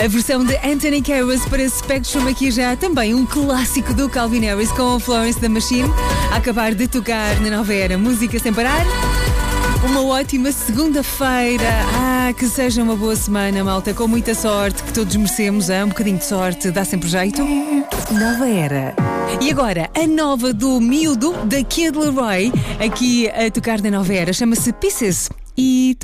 A versão de Anthony Kiedis para Spectrum, aqui já também um clássico do Calvin Harris com a Florence the Machine, a acabar de tocar na Nova Era, música sem parar. Uma ótima segunda-feira. Que seja uma boa semana, malta, com muita sorte, que todos merecemos. Um bocadinho de sorte dá sempre jeito. Nova Era. E agora, a nova do miúdo da Kid Laroi, aqui a tocar na Nova Era, chama-se Pieces. E